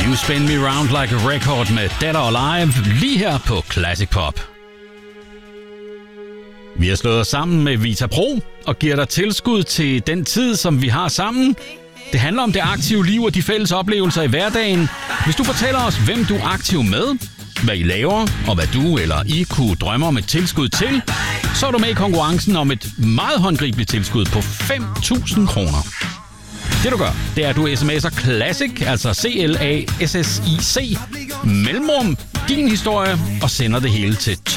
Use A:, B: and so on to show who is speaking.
A: You Spin Me Round Like a Record med Dead or Alive, lige her på Classic Pop. Vi har slået os sammen med Vita Pro og giver dig tilskud til den tid, som vi har sammen. Det handler om det aktive liv og de fælles oplevelser i hverdagen. Hvis du fortæller os, hvem du er aktiv med, hvad I laver, og hvad du eller I kunne drømme om et tilskud til, så er du med i konkurrencen om et meget håndgribeligt tilskud på 5.000 kroner. Det du gør, det er, at du sms'er Classic, altså CLASSIC, mellemrum, din historie, og sender det hele til